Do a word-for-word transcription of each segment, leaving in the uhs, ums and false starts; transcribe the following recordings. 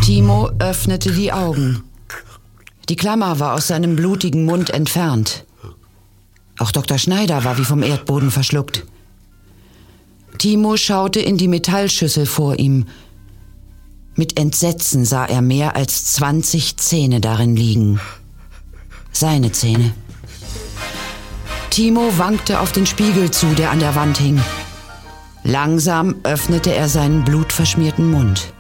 Timo öffnete die Augen. Die Klammer war aus seinem blutigen Mund entfernt. Auch Doktor Schneider war wie vom Erdboden verschluckt. Timo schaute in die Metallschüssel vor ihm. Mit Entsetzen sah er mehr als zwanzig Zähne darin liegen. Seine Zähne. Timo wankte auf den Spiegel zu, der an der Wand hing. Langsam öffnete er seinen blutverschmierten Mund.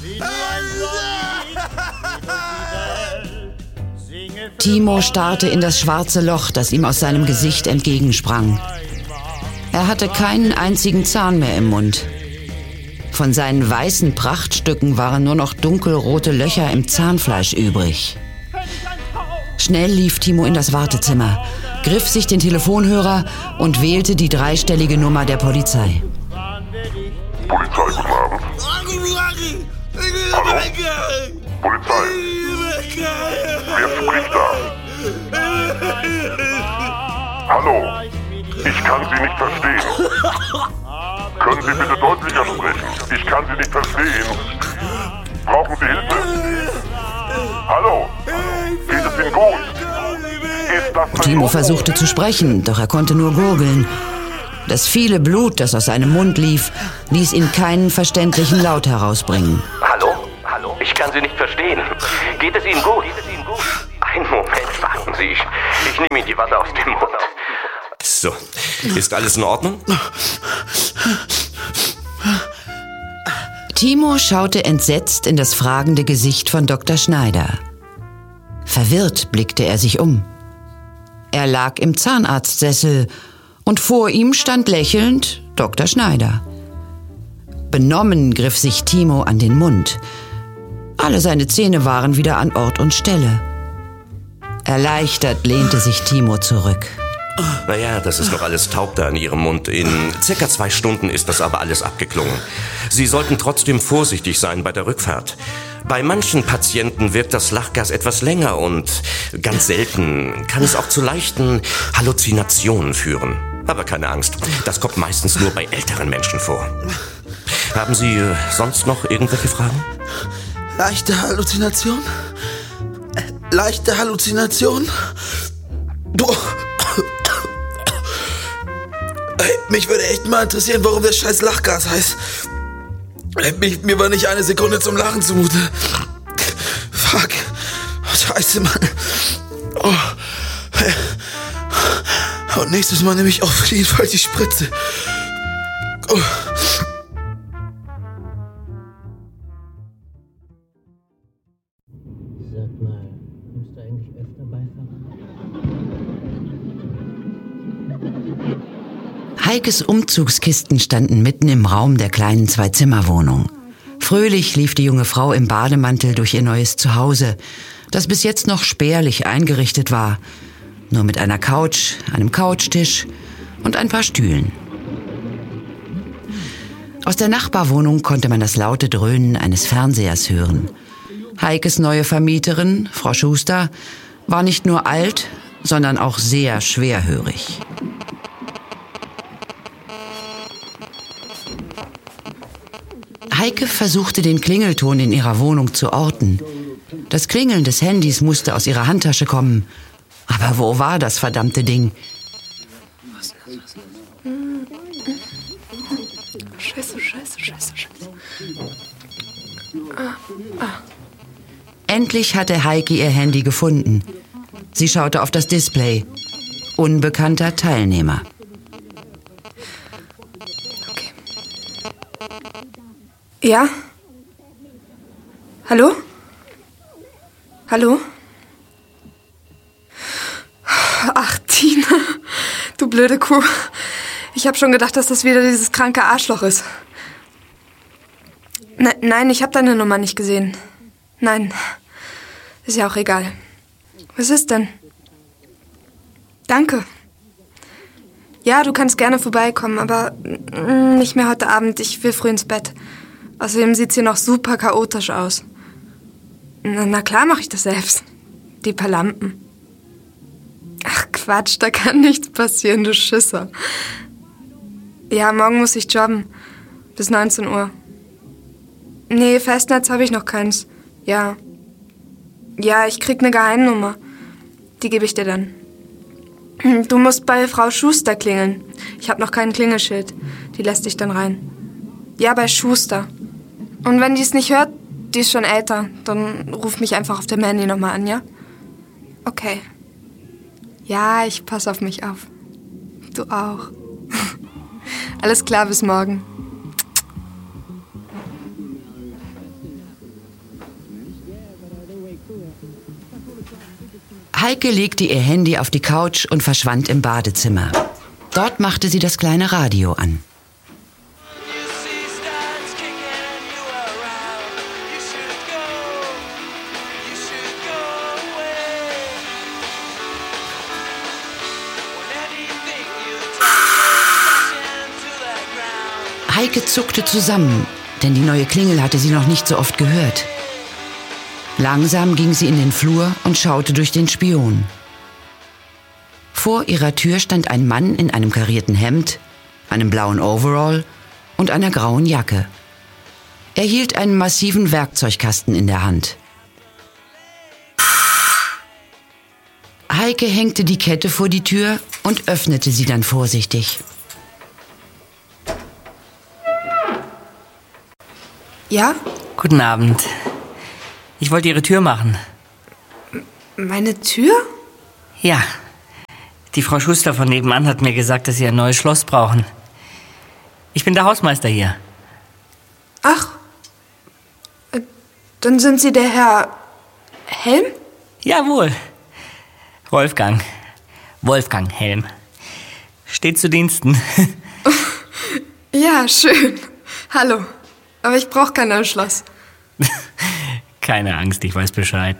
Timo starrte in das schwarze Loch, das ihm aus seinem Gesicht entgegensprang. Er hatte keinen einzigen Zahn mehr im Mund. Von seinen weißen Prachtstücken waren nur noch dunkelrote Löcher im Zahnfleisch übrig. Schnell lief Timo in das Wartezimmer, griff sich den Telefonhörer und wählte die dreistellige Nummer der Polizei. Polizei, guten Abend. Hallo? Polizei. Wer spricht da? Hallo? Ich kann Sie nicht verstehen. Können Sie bitte deutlicher sprechen? Ich kann Sie nicht verstehen. Brauchen Sie Hilfe? Hallo? Geht es Ihnen gut? Ist das Timo versuchte zu sprechen, doch er konnte nur gurgeln. Das viele Blut, das aus seinem Mund lief, ließ ihn keinen verständlichen Laut herausbringen. Hallo? Hallo? Ich kann Sie nicht verstehen. Geht es Ihnen gut? Einen Moment, warten Sie. Ich, ich nehme Ihnen die Watte aus dem Mund. So, ist alles in Ordnung? Timo schaute entsetzt in das fragende Gesicht von Doktor Schneider. Verwirrt blickte er sich um. Er lag im Zahnarztsessel und vor ihm stand lächelnd Doktor Schneider. Benommen griff sich Timo an den Mund. Alle seine Zähne waren wieder an Ort und Stelle. Erleichtert lehnte sich Timo zurück. Naja, das ist noch alles taub da in Ihrem Mund. In circa zwei Stunden ist das aber alles abgeklungen. Sie sollten trotzdem vorsichtig sein bei der Rückfahrt. Bei manchen Patienten wirkt das Lachgas etwas länger und ganz selten kann es auch zu leichten Halluzinationen führen. Aber keine Angst, das kommt meistens nur bei älteren Menschen vor. Haben Sie äh, sonst noch irgendwelche Fragen? Leichte Halluzination? Leichte Halluzination? Boah. Hey, mich würde echt mal interessieren, warum das scheiß Lachgas heißt. Hey, mich, mir war nicht eine Sekunde zum Lachen zumute. Fuck. Scheiße, Mann. Oh. Hey. Und nächstes Mal nehme ich auf jeden Fall die Spritze. Oh. Sag mal, musst du eigentlich öfter Beifahrer? Heikes Umzugskisten standen mitten im Raum der kleinen Zwei-Zimmer-Wohnung. Fröhlich lief die junge Frau im Bademantel durch ihr neues Zuhause, das bis jetzt noch spärlich eingerichtet war. Nur mit einer Couch, einem Couchtisch und ein paar Stühlen. Aus der Nachbarwohnung konnte man das laute Dröhnen eines Fernsehers hören. Heikes neue Vermieterin, Frau Schuster, war nicht nur alt, sondern auch sehr schwerhörig. Heike versuchte den Klingelton in ihrer Wohnung zu orten. Das Klingeln des Handys musste aus ihrer Handtasche kommen. Aber wo war das verdammte Ding? Scheiße, scheiße, scheiße, scheiße. Ah, ah. Endlich hatte Heike ihr Handy gefunden. Sie schaute auf das Display. Unbekannter Teilnehmer. Okay. Ja? Hallo? Hallo? Ach, Tina, du blöde Kuh. Ich habe schon gedacht, dass das wieder dieses kranke Arschloch ist. Ne- nein, ich habe deine Nummer nicht gesehen. Nein, ist ja auch egal. Was ist denn? Danke. Ja, du kannst gerne vorbeikommen, aber nicht mehr heute Abend. Ich will früh ins Bett. Außerdem sieht's hier noch super chaotisch aus. Na, na klar mache ich das selbst. Die paar Lampen. Ach Quatsch, da kann nichts passieren, du Schisser. Ja, morgen muss ich jobben. Bis neunzehn Uhr. Nee, Festnetz habe ich noch keins. Ja. Ja, ich krieg eine Geheimnummer. Die gebe ich dir dann. Du musst bei Frau Schuster klingeln. Ich habe noch kein Klingelschild. Die lässt dich dann rein. Ja, bei Schuster. Und wenn die es nicht hört, die ist schon älter, dann ruf mich einfach auf dem Handy nochmal an, ja? Okay. Ja, ich pass auf mich auf. Du auch. Alles klar, bis morgen. Heike legte ihr Handy auf die Couch und verschwand im Badezimmer. Dort machte sie das kleine Radio an. Heike zuckte zusammen, denn die neue Klingel hatte sie noch nicht so oft gehört. Langsam ging sie in den Flur und schaute durch den Spion. Vor ihrer Tür stand ein Mann in einem karierten Hemd, einem blauen Overall und einer grauen Jacke. Er hielt einen massiven Werkzeugkasten in der Hand. Heike hängte die Kette vor die Tür und öffnete sie dann vorsichtig. Ja? Guten Abend. Ich wollte Ihre Tür machen. Meine Tür? Ja. Die Frau Schuster von nebenan hat mir gesagt, dass Sie ein neues Schloss brauchen. Ich bin der Hausmeister hier. Ach. Äh, dann sind Sie der Herr Helm? Jawohl. Wolfgang. Wolfgang Helm. Steht zu Diensten. Ja, schön. Hallo. Aber ich brauche kein neues Schloss. Keine Angst, ich weiß Bescheid.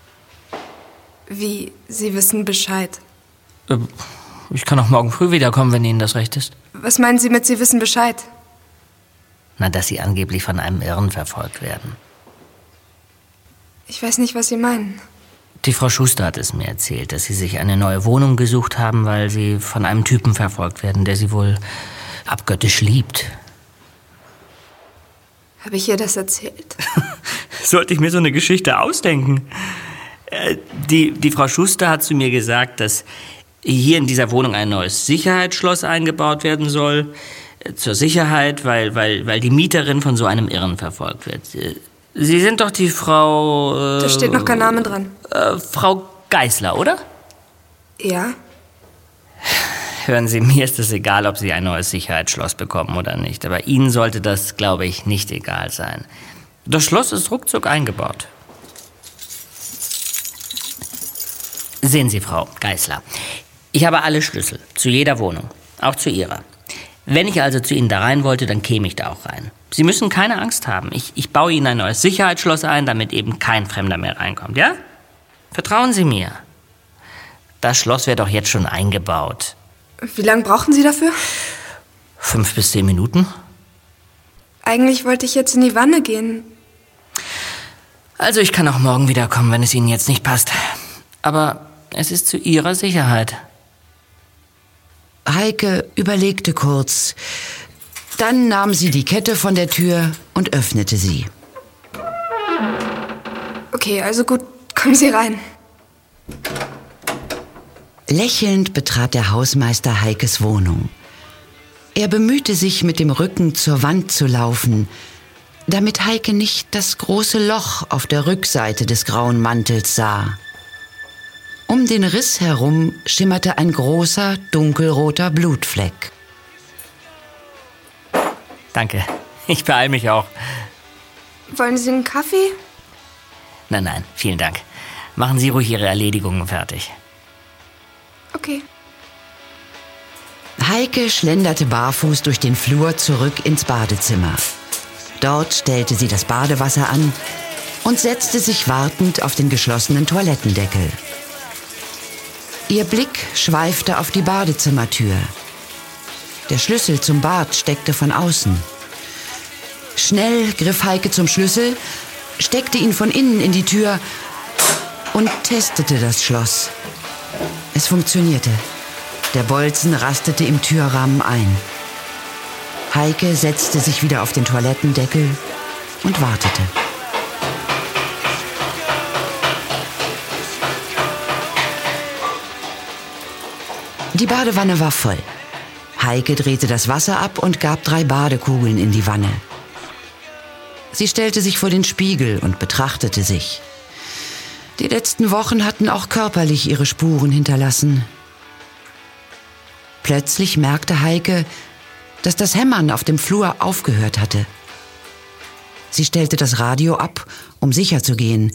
Wie? Sie wissen Bescheid? Ich kann auch morgen früh wiederkommen, wenn Ihnen das recht ist. Was meinen Sie mit Sie wissen Bescheid? Na, dass Sie angeblich von einem Irren verfolgt werden. Ich weiß nicht, was Sie meinen. Die Frau Schuster hat es mir erzählt, dass Sie sich eine neue Wohnung gesucht haben, weil Sie von einem Typen verfolgt werden, der Sie wohl abgöttisch liebt. Habe ich ihr das erzählt? Sollte ich mir so eine Geschichte ausdenken? Die, die Frau Schuster hat zu mir gesagt, dass hier in dieser Wohnung ein neues Sicherheitsschloss eingebaut werden soll. Zur Sicherheit, weil, weil, weil die Mieterin von so einem Irren verfolgt wird. Sie sind doch die Frau... Äh, da steht noch kein Name dran. Äh, Frau Geißler, oder? Ja. Hören Sie, mir ist es egal, ob Sie ein neues Sicherheitsschloss bekommen oder nicht. Aber Ihnen sollte das, glaube ich, nicht egal sein. Das Schloss ist ruckzuck eingebaut. Sehen Sie, Frau Geißler, ich habe alle Schlüssel zu jeder Wohnung, auch zu Ihrer. Wenn ich also zu Ihnen da rein wollte, dann käme ich da auch rein. Sie müssen keine Angst haben. Ich, ich baue Ihnen ein neues Sicherheitsschloss ein, damit eben kein Fremder mehr reinkommt, ja? Vertrauen Sie mir. Das Schloss wird doch jetzt schon eingebaut. Wie lange brauchen Sie dafür? Fünf bis zehn Minuten. Eigentlich wollte ich jetzt in die Wanne gehen. Also ich kann auch morgen wiederkommen, wenn es Ihnen jetzt nicht passt. Aber es ist zu Ihrer Sicherheit. Heike überlegte kurz. Dann nahm sie die Kette von der Tür und öffnete sie. Okay, also gut, kommen Sie rein. Lächelnd betrat der Hausmeister Heikes Wohnung. Er bemühte sich, mit dem Rücken zur Wand zu laufen, damit Heike nicht das große Loch auf der Rückseite des grauen Mantels sah. Um den Riss herum schimmerte ein großer, dunkelroter Blutfleck. Danke, ich beeile mich auch. Wollen Sie einen Kaffee? Nein, nein, vielen Dank. Machen Sie ruhig Ihre Erledigungen fertig. Okay. Heike schlenderte barfuß durch den Flur zurück ins Badezimmer. Dort stellte sie das Badewasser an und setzte sich wartend auf den geschlossenen Toilettendeckel. Ihr Blick schweifte auf die Badezimmertür. Der Schlüssel zum Bad steckte von außen. Schnell griff Heike zum Schlüssel, steckte ihn von innen in die Tür und testete das Schloss. Es funktionierte. Der Bolzen rastete im Türrahmen ein. Heike setzte sich wieder auf den Toilettendeckel und wartete. Die Badewanne war voll. Heike drehte das Wasser ab und gab drei Badekugeln in die Wanne. Sie stellte sich vor den Spiegel und betrachtete sich. Die letzten Wochen hatten auch körperlich ihre Spuren hinterlassen. Plötzlich merkte Heike, dass das Hämmern auf dem Flur aufgehört hatte. Sie stellte das Radio ab, um sicher zu gehen.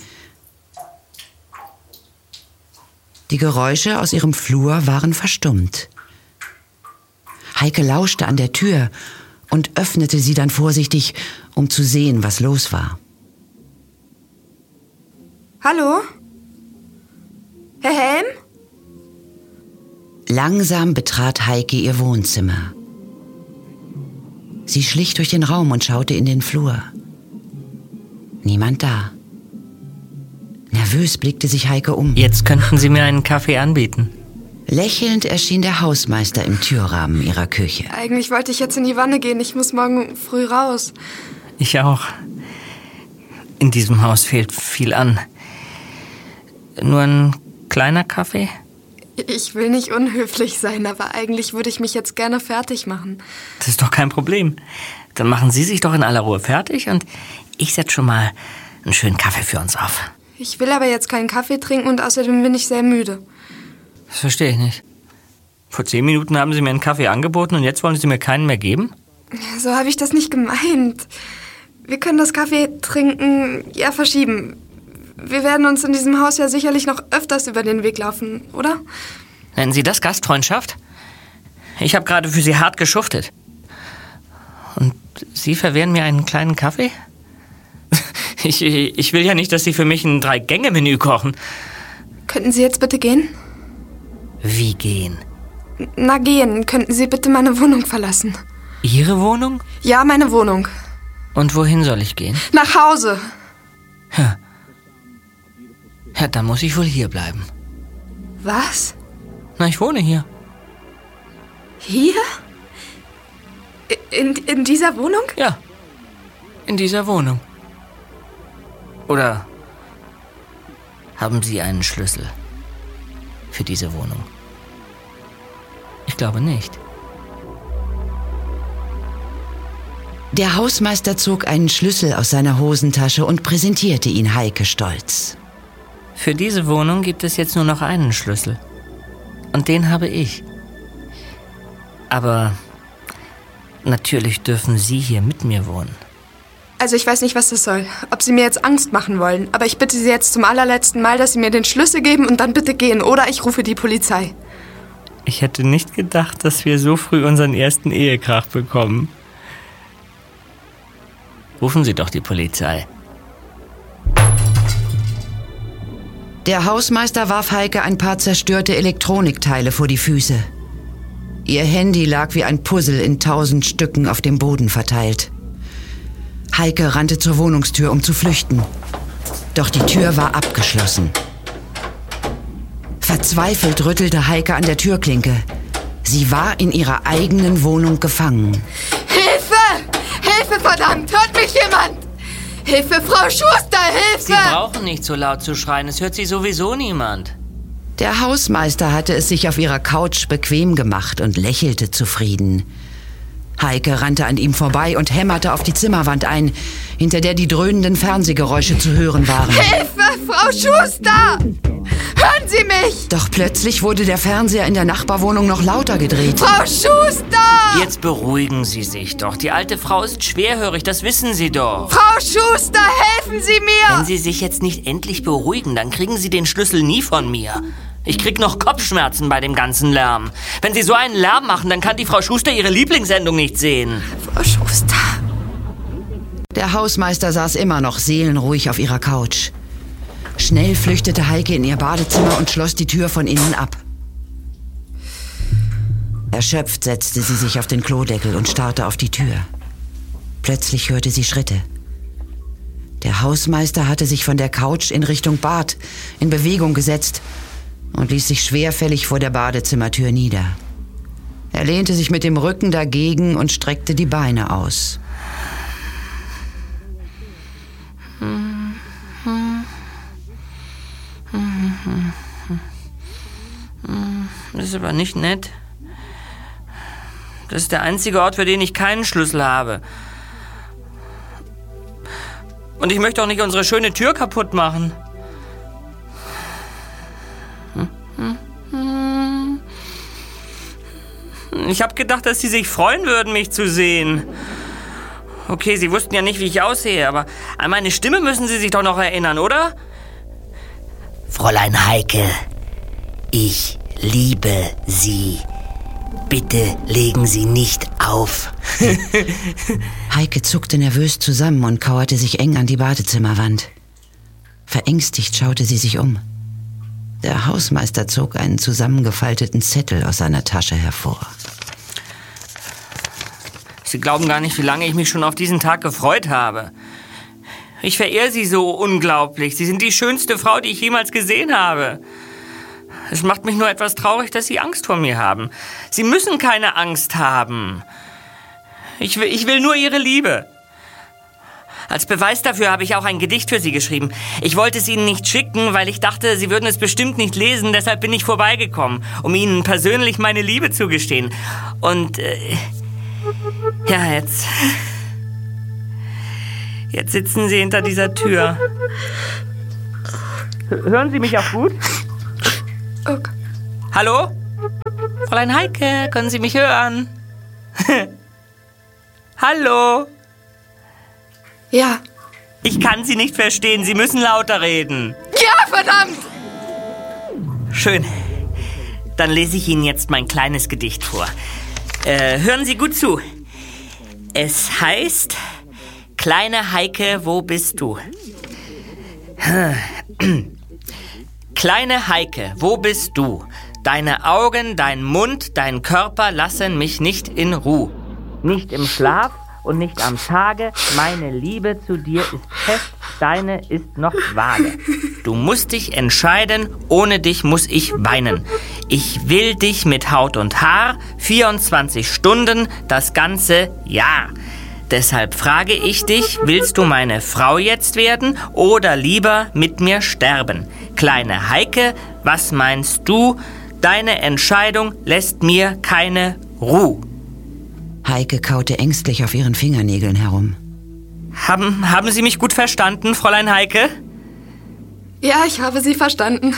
Die Geräusche aus ihrem Flur waren verstummt. Heike lauschte an der Tür und öffnete sie dann vorsichtig, um zu sehen, was los war. Hallo? Herr Helm? Langsam betrat Heike ihr Wohnzimmer. Sie schlich durch den Raum und schaute in den Flur. Niemand da. Nervös blickte sich Heike um. Jetzt könnten Sie mir einen Kaffee anbieten. Lächelnd erschien der Hausmeister im Türrahmen ihrer Küche. Eigentlich wollte ich jetzt in die Wanne gehen. Ich muss morgen früh raus. Ich auch. In diesem Haus fehlt viel an. Nur ein kleiner Kaffee? Ich will nicht unhöflich sein, aber eigentlich würde ich mich jetzt gerne fertig machen. Das ist doch kein Problem. Dann machen Sie sich doch in aller Ruhe fertig und ich setze schon mal einen schönen Kaffee für uns auf. Ich will aber jetzt keinen Kaffee trinken und außerdem bin ich sehr müde. Das verstehe ich nicht. Vor zehn Minuten haben Sie mir einen Kaffee angeboten und jetzt wollen Sie mir keinen mehr geben? So habe ich das nicht gemeint. Wir können das Kaffee trinken, ja, verschieben. Wir werden uns in diesem Haus ja sicherlich noch öfters über den Weg laufen, oder? Nennen Sie das Gastfreundschaft? Ich habe gerade für Sie hart geschuftet. Und Sie verwehren mir einen kleinen Kaffee? Ich, ich will ja nicht, dass Sie für mich ein Drei-Gänge-Menü kochen. Könnten Sie jetzt bitte gehen? Wie gehen? Na, gehen. Könnten Sie bitte meine Wohnung verlassen? Ihre Wohnung? Ja, meine Wohnung. Und wohin soll ich gehen? Nach Hause. Ja. Ja, dann muss ich wohl hier bleiben. Was? Na, ich wohne hier. Hier? In, in dieser Wohnung? Ja, in dieser Wohnung. Oder haben Sie einen Schlüssel für diese Wohnung? Ich glaube nicht. Der Hausmeister zog einen Schlüssel aus seiner Hosentasche und präsentierte ihn Heike stolz. Für diese Wohnung gibt es jetzt nur noch einen Schlüssel. Und den habe ich. Aber natürlich dürfen Sie hier mit mir wohnen. Also ich weiß nicht, was das soll. Ob Sie mir jetzt Angst machen wollen. Aber ich bitte Sie jetzt zum allerletzten Mal, dass Sie mir den Schlüssel geben und dann bitte gehen. Oder ich rufe die Polizei. Ich hätte nicht gedacht, dass wir so früh unseren ersten Ehekrach bekommen. Rufen Sie doch die Polizei. Der Hausmeister warf Heike ein paar zerstörte Elektronikteile vor die Füße. Ihr Handy lag wie ein Puzzle in tausend Stücken auf dem Boden verteilt. Heike rannte zur Wohnungstür, um zu flüchten. Doch die Tür war abgeschlossen. Verzweifelt rüttelte Heike an der Türklinke. Sie war in ihrer eigenen Wohnung gefangen. Hilfe! Hilfe, verdammt! Hört mich jemand! Hilfe, Frau Schuster, Hilfe! Sie brauchen nicht so laut zu schreien, es hört Sie sowieso niemand. Der Hausmeister hatte es sich auf ihrer Couch bequem gemacht und lächelte zufrieden. Heike rannte an ihm vorbei und hämmerte auf die Zimmerwand ein, hinter der die dröhnenden Fernsehgeräusche zu hören waren. Hilfe, Frau Schuster! Hören Sie mich! Doch plötzlich wurde der Fernseher in der Nachbarwohnung noch lauter gedreht. Frau Schuster! Jetzt beruhigen Sie sich doch. Die alte Frau ist schwerhörig, das wissen Sie doch. Frau Schuster, helfen Sie mir! Wenn Sie sich jetzt nicht endlich beruhigen, dann kriegen Sie den Schlüssel nie von mir. Ich krieg noch Kopfschmerzen bei dem ganzen Lärm. Wenn Sie so einen Lärm machen, dann kann die Frau Schuster ihre Lieblingssendung nicht sehen. Frau Schuster. Der Hausmeister saß immer noch seelenruhig auf ihrer Couch. Schnell flüchtete Heike in ihr Badezimmer und schloss die Tür von innen ab. Erschöpft setzte sie sich auf den Klodeckel und starrte auf die Tür. Plötzlich hörte sie Schritte. Der Hausmeister hatte sich von der Couch in Richtung Bad in Bewegung gesetzt und ließ sich schwerfällig vor der Badezimmertür nieder. Er lehnte sich mit dem Rücken dagegen und streckte die Beine aus. Es ist aber nicht nett. Das ist der einzige Ort, für den ich keinen Schlüssel habe. Und ich möchte auch nicht unsere schöne Tür kaputt machen. Ich habe gedacht, dass Sie sich freuen würden, mich zu sehen. Okay, Sie wussten ja nicht, wie ich aussehe, aber an meine Stimme müssen Sie sich doch noch erinnern, oder? Fräulein Heike, ich liebe Sie. Bitte legen Sie nicht auf. Heike zuckte nervös zusammen und kauerte sich eng an die Badezimmerwand. Verängstigt schaute sie sich um. Der Hausmeister zog einen zusammengefalteten Zettel aus seiner Tasche hervor. Sie glauben gar nicht, wie lange ich mich schon auf diesen Tag gefreut habe. Ich verehre Sie so unglaublich. Sie sind die schönste Frau, die ich jemals gesehen habe. Es macht mich nur etwas traurig, dass Sie Angst vor mir haben. Sie müssen keine Angst haben. Ich will, ich will nur Ihre Liebe. Als Beweis dafür habe ich auch ein Gedicht für Sie geschrieben. Ich wollte es Ihnen nicht schicken, weil ich dachte, Sie würden es bestimmt nicht lesen. Deshalb bin ich vorbeigekommen, um Ihnen persönlich meine Liebe zu gestehen. Und, äh, ja, jetzt... Jetzt sitzen Sie hinter dieser Tür. Hören Sie mich auch gut? Okay. Hallo? Fräulein Heike, können Sie mich hören? Hallo? Ja. Ich kann Sie nicht verstehen, Sie müssen lauter reden. Ja, verdammt! Schön. Dann lese ich Ihnen jetzt mein kleines Gedicht vor. Äh, hören Sie gut zu. Es heißt... Kleine Heike, wo bist du? Kleine Heike, wo bist du? Deine Augen, dein Mund, dein Körper lassen mich nicht in Ruhe. Nicht im Schlaf und nicht am Tage. Meine Liebe zu dir ist fest, deine ist noch vage. Du musst dich entscheiden, ohne dich muss ich weinen. Ich will dich mit Haut und Haar, vierundzwanzig Stunden, das ganze Jahr. Deshalb frage ich dich, willst du meine Frau jetzt werden oder lieber mit mir sterben? Kleine Heike, was meinst du? Deine Entscheidung lässt mir keine Ruhe. Heike kaute ängstlich auf ihren Fingernägeln herum. Haben, haben Sie mich gut verstanden, Fräulein Heike? Ja, ich habe Sie verstanden.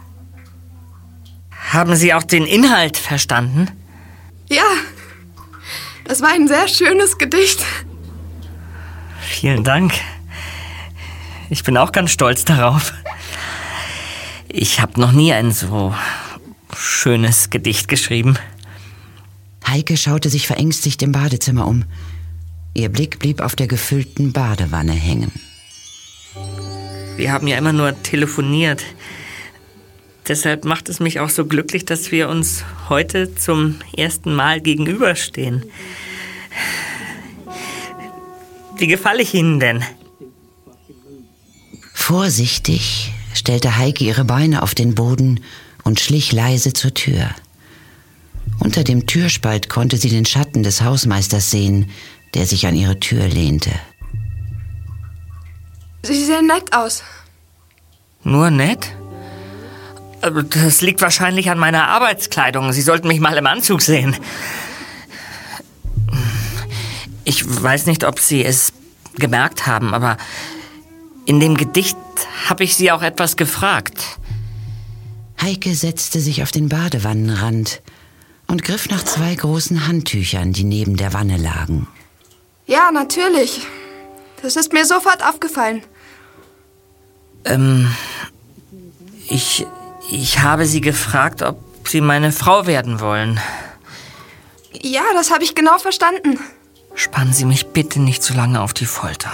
Haben Sie auch den Inhalt verstanden? Ja. Das war ein sehr schönes Gedicht. Vielen Dank. Ich bin auch ganz stolz darauf. Ich habe noch nie ein so schönes Gedicht geschrieben. Heike schaute sich verängstigt im Badezimmer um. Ihr Blick blieb auf der gefüllten Badewanne hängen. Wir haben ja immer nur telefoniert. Deshalb macht es mich auch so glücklich, dass wir uns heute zum ersten Mal gegenüberstehen. Wie gefalle ich Ihnen denn? Vorsichtig stellte Heike ihre Beine auf den Boden und schlich leise zur Tür. Unter dem Türspalt konnte sie den Schatten des Hausmeisters sehen, der sich an ihre Tür lehnte. Sie sehen nett aus. Nur nett? Das liegt wahrscheinlich an meiner Arbeitskleidung. Sie sollten mich mal im Anzug sehen. Ich weiß nicht, ob Sie es gemerkt haben, aber in dem Gedicht habe ich Sie auch etwas gefragt. Heike setzte sich auf den Badewannenrand und griff nach zwei großen Handtüchern, die neben der Wanne lagen. Ja, natürlich. Das ist mir sofort aufgefallen. Ähm, ich... Ich habe Sie gefragt, ob Sie meine Frau werden wollen. Ja, das habe ich genau verstanden. Spannen Sie mich bitte nicht zu lange auf die Folter.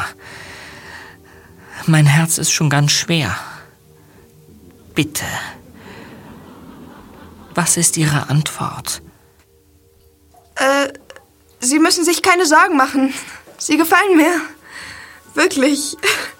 Mein Herz ist schon ganz schwer. Bitte. Was ist Ihre Antwort? Äh, Sie müssen sich keine Sorgen machen. Sie gefallen mir. Wirklich.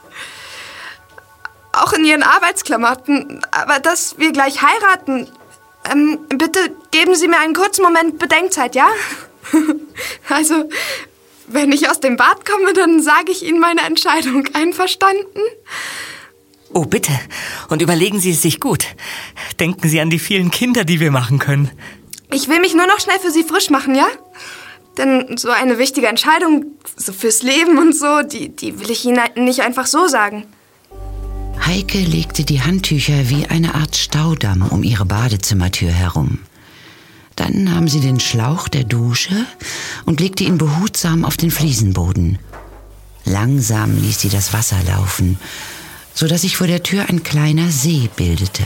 Auch in Ihren Arbeitsklamotten. Aber dass wir gleich heiraten... Ähm, bitte geben Sie mir einen kurzen Moment Bedenkzeit, ja? Also, wenn ich aus dem Bad komme, dann sage ich Ihnen meine Entscheidung. Einverstanden? Oh, bitte. Und überlegen Sie es sich gut. Denken Sie an die vielen Kinder, die wir machen können. Ich will mich nur noch schnell für Sie frisch machen, ja? Denn so eine wichtige Entscheidung, so fürs Leben und so, die, die will ich Ihnen nicht einfach so sagen. Heike legte die Handtücher wie eine Art Staudamm um ihre Badezimmertür herum. Dann nahm sie den Schlauch der Dusche und legte ihn behutsam auf den Fliesenboden. Langsam ließ sie das Wasser laufen, so dass sich vor der Tür ein kleiner See bildete.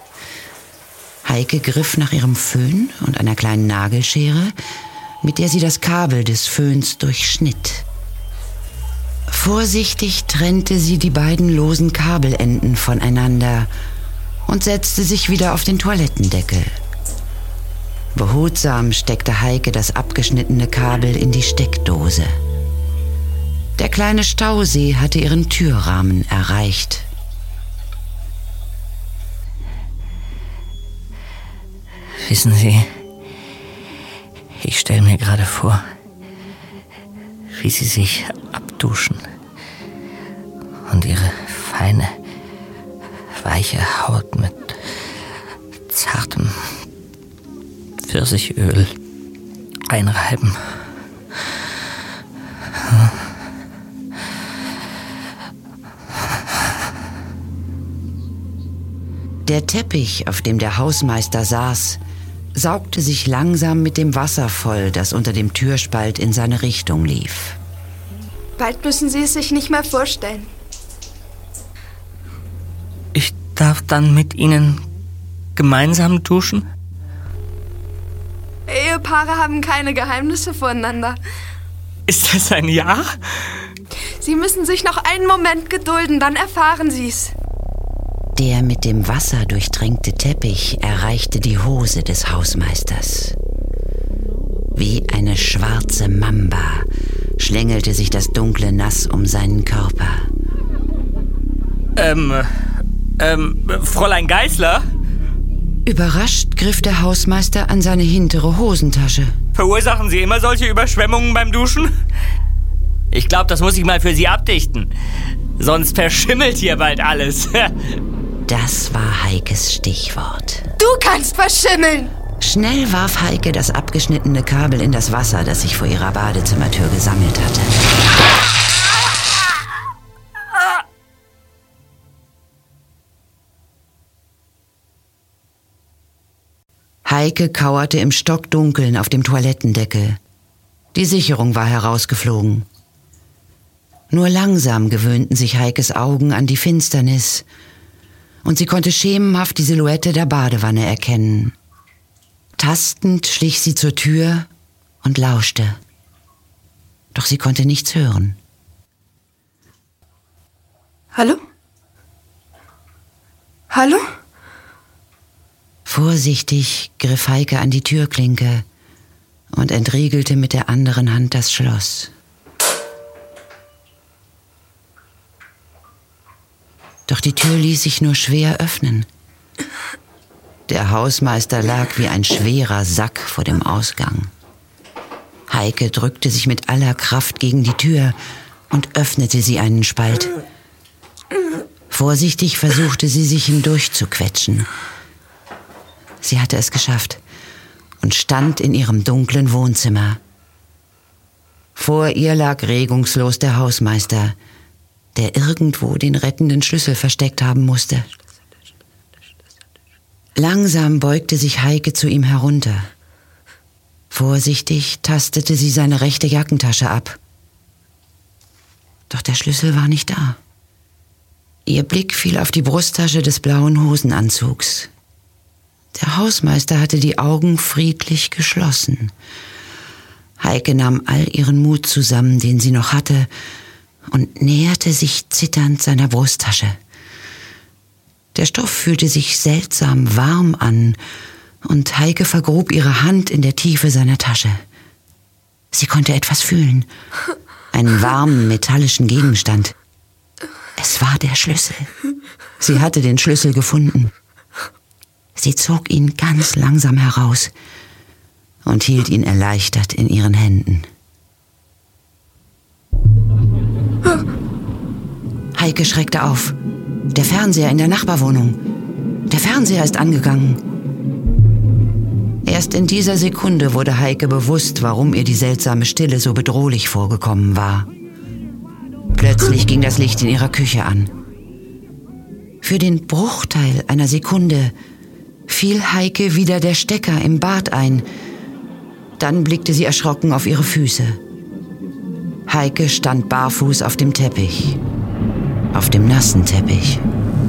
Heike griff nach ihrem Föhn und einer kleinen Nagelschere, mit der sie das Kabel des Föhns durchschnitt. Vorsichtig trennte sie die beiden losen Kabelenden voneinander und setzte sich wieder auf den Toilettendeckel. Behutsam steckte Heike das abgeschnittene Kabel in die Steckdose. Der kleine Stausee hatte ihren Türrahmen erreicht. Wissen Sie, ich stelle mir gerade vor, wie Sie sich abduschen und Ihre feine, weiche Haut mit zartem Pfirsichöl einreiben. Der Teppich, auf dem der Hausmeister saß, saugte sich langsam mit dem Wasser voll, das unter dem Türspalt in seine Richtung lief. Bald müssen Sie es sich nicht mehr vorstellen. Ich darf dann mit Ihnen gemeinsam duschen? Ehepaare haben keine Geheimnisse voneinander. Ist das ein Ja? Sie müssen sich noch einen Moment gedulden, dann erfahren Sie's. Der mit dem Wasser durchtränkte Teppich erreichte die Hose des Hausmeisters. Wie eine schwarze Mamba schlängelte sich das dunkle Nass um seinen Körper. Ähm, ähm, Fräulein Geißler? Überrascht griff der Hausmeister an seine hintere Hosentasche. Verursachen Sie immer solche Überschwemmungen beim Duschen? Ich glaube, das muss ich mal für Sie abdichten. Sonst verschimmelt hier bald alles. Das war Heikes Stichwort. Du kannst verschimmeln! Schnell warf Heike das abgeschnittene Kabel in das Wasser, das sich vor ihrer Badezimmertür gesammelt hatte. Heike kauerte im Stockdunkeln auf dem Toilettendeckel. Die Sicherung war herausgeflogen. Nur langsam gewöhnten sich Heikes Augen an die Finsternis und sie konnte schemenhaft die Silhouette der Badewanne erkennen. Tastend schlich sie zur Tür und lauschte. Doch sie konnte nichts hören. Hallo? Hallo? Vorsichtig griff Heike an die Türklinke und entriegelte mit der anderen Hand das Schloss. Doch die Tür ließ sich nur schwer öffnen. Der Hausmeister lag wie ein schwerer Sack vor dem Ausgang. Heike drückte sich mit aller Kraft gegen die Tür und öffnete sie einen Spalt. Vorsichtig versuchte sie, sich hindurch zu quetschen. Sie hatte es geschafft und stand in ihrem dunklen Wohnzimmer. Vor ihr lag regungslos der Hausmeister, der irgendwo den rettenden Schlüssel versteckt haben musste. Langsam beugte sich Heike zu ihm herunter. Vorsichtig tastete sie seine rechte Jackentasche ab. Doch der Schlüssel war nicht da. Ihr Blick fiel auf die Brusttasche des blauen Hosenanzugs. Der Hausmeister hatte die Augen friedlich geschlossen. Heike nahm all ihren Mut zusammen, den sie noch hatte, und näherte sich zitternd seiner Brusttasche. Der Stoff fühlte sich seltsam warm an, und Heike vergrub ihre Hand in der Tiefe seiner Tasche. Sie konnte etwas fühlen, einen warmen, metallischen Gegenstand. Es war der Schlüssel. Sie hatte den Schlüssel gefunden. Sie zog ihn ganz langsam heraus und hielt ihn erleichtert in ihren Händen. Heike schreckte auf. Der Fernseher in der Nachbarwohnung. Der Fernseher ist angegangen. Erst in dieser Sekunde wurde Heike bewusst, warum ihr die seltsame Stille so bedrohlich vorgekommen war. Plötzlich ging das Licht in ihrer Küche an. Für den Bruchteil einer Sekunde fiel Heike wieder der Stecker im Bad ein. Dann blickte sie erschrocken auf ihre Füße. Heike stand barfuß auf dem Teppich. Auf dem nassen Teppich.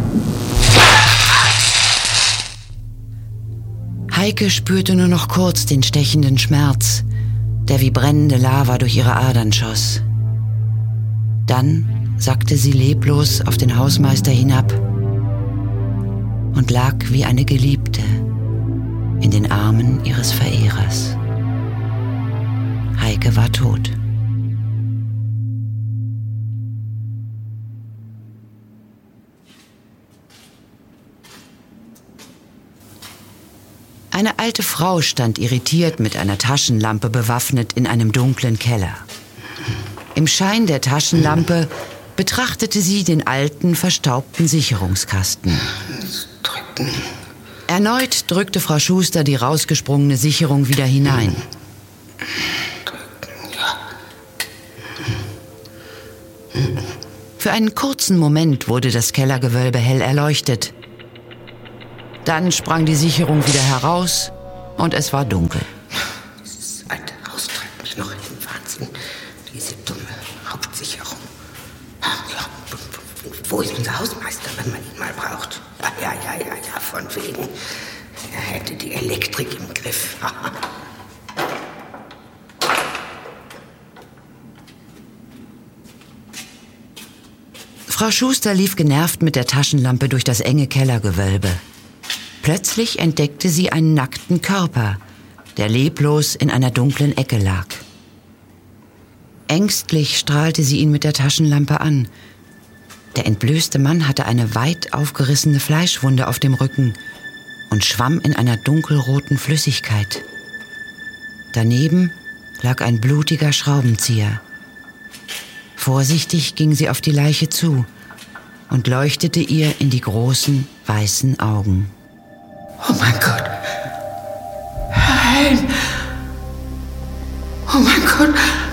Heike spürte nur noch kurz den stechenden Schmerz, der wie brennende Lava durch ihre Adern schoss. Dann sackte sie leblos auf den Hausmeister hinab und lag wie eine Geliebte in den Armen ihres Verehrers. Heike war tot. Eine alte Frau stand irritiert mit einer Taschenlampe bewaffnet in einem dunklen Keller. Im Schein der Taschenlampe betrachtete sie den alten, verstaubten Sicherungskasten. Drücken. Erneut drückte Frau Schuster die rausgesprungene Sicherung wieder hinein. Drücken, ja. Für einen kurzen Moment wurde das Kellergewölbe hell erleuchtet. Dann sprang die Sicherung wieder heraus und es war dunkel. Dieses alte Haus treibt mich noch in den Wahnsinn. Diese dumme Hauptsicherung. Ja, wo ist unser Hausmeister, wenn man ihn mal braucht? Ja, ja, ja, ja, ja, von wegen. Er hätte die Elektrik im Griff. Frau Schuster lief genervt mit der Taschenlampe durch das enge Kellergewölbe. Plötzlich entdeckte sie einen nackten Körper, der leblos in einer dunklen Ecke lag. Ängstlich strahlte sie ihn mit der Taschenlampe an. Der entblößte Mann hatte eine weit aufgerissene Fleischwunde auf dem Rücken und schwamm in einer dunkelroten Flüssigkeit. Daneben lag ein blutiger Schraubenzieher. Vorsichtig ging sie auf die Leiche zu und leuchtete ihr in die großen, weißen Augen. Oh mein Gott. Nein. Oh mein Gott.